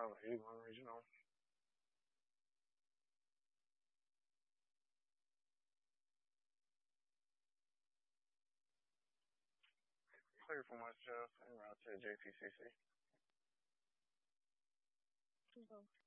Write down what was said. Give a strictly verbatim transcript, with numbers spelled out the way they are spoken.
Tyler, eighty-one Regional. Clear for myself and route to J T C C.